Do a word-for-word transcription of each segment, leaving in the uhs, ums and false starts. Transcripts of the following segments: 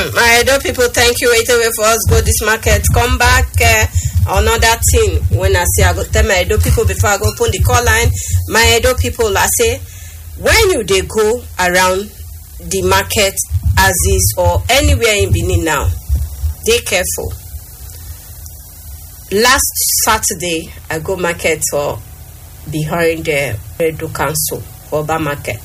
Hmm. My Edo people, thank you. Wait away for us. Go this market. Come back. Uh, another thing. When I say I go tell my Edo people before I go open the call line. My Edo people, I say when you they go around the market as is or anywhere in Benin now, they careful. Last Saturday, I go market for behind the Edo Council for Oba Market.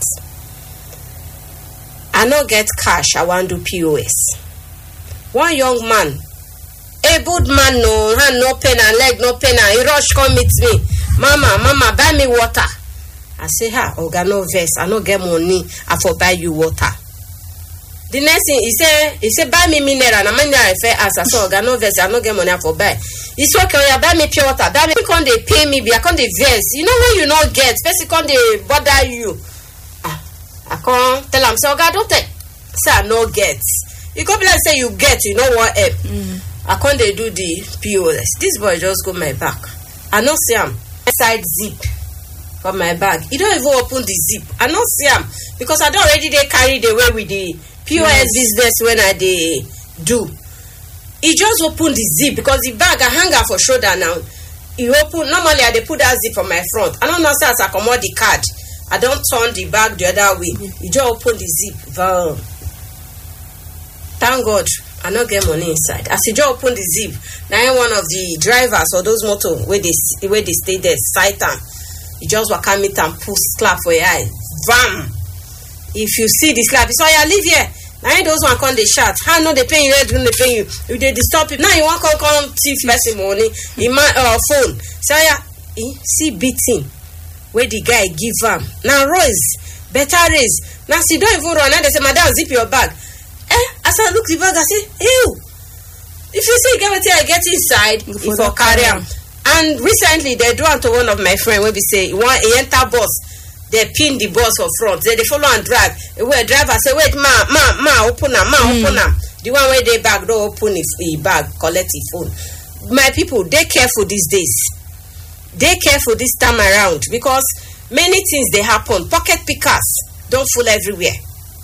I no get cash, I want to do P O S. One young man, a good man, no hand, no pen and leg, no pen, and he rush come meet me. Mama, mama, buy me water. I say, ha, Oga no vex, I no get money, I for buy you water. The next thing, he say, he say, buy me mineral, and I'm I fair as I say, Oga no vex, I no get money, I for buy. He say, okay, you buy me pure water, buy me, come they pay me, I come they vex. You know when you not get, especially come they bother you. I can't tell him, so God don't take. Say I no get. You come like say you get, you know what help. Mm. I can't they do the P O S. This boy just go my back. I no see him. Side zip for my bag. He don't even open the zip. I no see him because I don't already they carry the way with the P O S yes. business when I they do. He just open the zip because the bag I hang out for shoulder now. He open normally I they put that zip on my front. I don't know say as I come out the card. I don't turn the bag the other way. Mm-hmm. You just open the zip. Wow. Thank God, I not get money inside. As you just open the zip, now one of the drivers or those motor where they where they stay there, sight them. You just walk at meet and pull slap for your eye. Bam! If you see the slap, it's all you leave here. Now those one come they shout. How no they pay you? They they pay you. If they disturb you, now you want come come thief person money in my uh, phone. So yeah, see beating. Where the guy give am now raise better raise now she don't even run now they say madam zip your bag eh as I look the bag I say ew if you say get what I get inside if I carry am and recently they do am to one of my friend where we say you want he enter bus they pin the bus for front then they follow and drag where driver say wait ma ma ma open am ma mm. open am the one where they bag don't open his bag collect his phone. My people they careful these days. They careful this time around because many things they happen. Pocket pickers don't fool everywhere.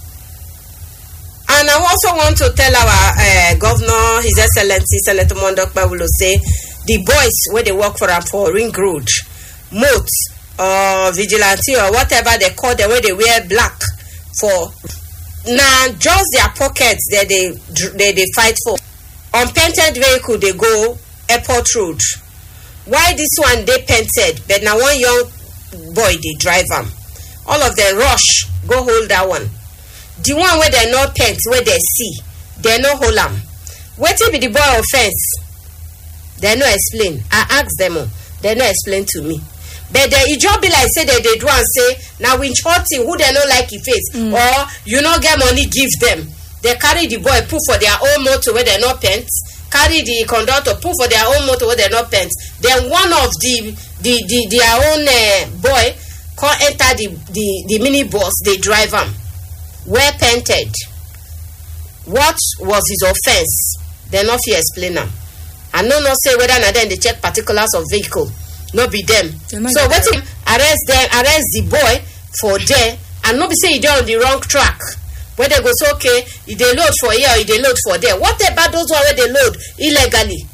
And I also want to tell our uh, governor, His Excellency Senator Mondok Bawulo, say the boys where they work for them for Ring Road, moat or vigilante or whatever they call them, where they wear black for now just their pockets that they they they fight for. Unpainted vehicle they go Airport Road. Why this one they painted, but now one young boy they drive them. All of them rush, go hold that one. The one where they not paint, where they see, they no hold them. Wait till be the boy offense. They no explain. I ask them, they no explain to me. But they it just be like say they they do and say now we hurting who they no like your face mm. or you no get money give them. They carry the boy put for their own motor where they not paint. Carry the conductor, put for their own motor where they're not pent. Then one of the the, the their own uh, boy come enter the, the, the mini bus, they drive them. Well painted. What was his offense? They not fit explain them. I no no say whether or then they check particulars of vehicle. Not be them. So what him arrest them, arrest the boy for there and not be say they're on the wrong track. Where they go, so okay, if they load for here or if they load for there. What about those one where they load illegally?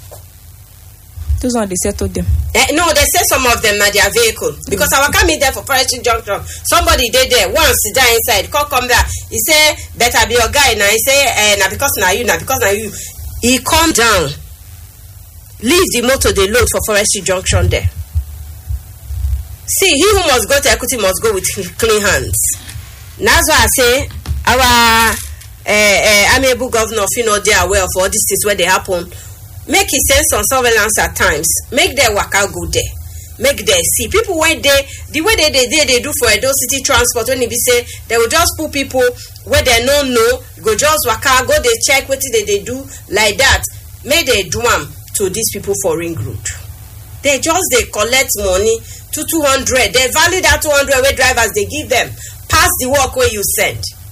Those one they settled them. Eh, no, they say some of them are their vehicle. Because mm. I was coming there for Forestry Junction. Somebody they there, once sit down inside, come come there. He say, better be your guy now. He say, eh, now because now you, now because now you. He come down. Leave the motor they load for Forestry Junction there. See, he who must go to equity must go with clean hands. That's why I say, our uh, uh, amiable governor, you know, they are aware of all these things where they happen. Make it sense on surveillance at times. Make their work out go there. Make them see people when they the way they they they, they do for Edo City transport when they be say they will just put people where they don't know go just work out go they check what they they do like that. Make they do them to these people for Ring Road. They just they collect money to two hundred. They value that two hundred where drivers they give them. Pass the work where you send.